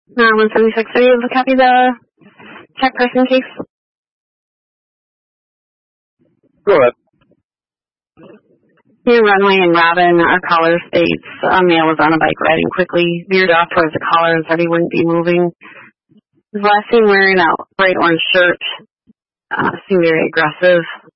176, are you able to copy the check person case? Go ahead. Near Runway and Robin, our caller states a male was on a bike riding quickly, veered off towards the caller and said he wouldn't be moving. He was last seen wearing a bright orange shirt, seemed very aggressive.